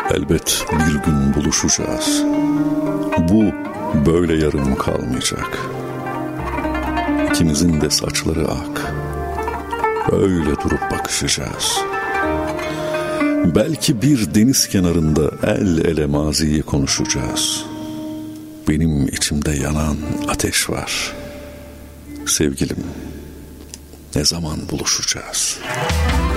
Elbet bir gün buluşacağız. Bu böyle yarım kalmayacak. İkimizin de saçları ak. Öyle durup bakışacağız. Belki bir deniz kenarında el ele maziyi konuşacağız. Benim içimde yanan ateş var. Sevgilim, ne zaman buluşacağız?